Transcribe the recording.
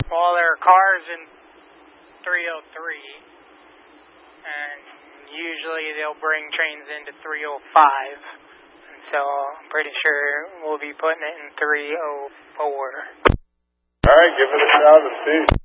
Well, there are cars in 303, and usually they'll bring trains into 305, and so I'm pretty sure we'll be putting it in 304. All right, give it a shot and see.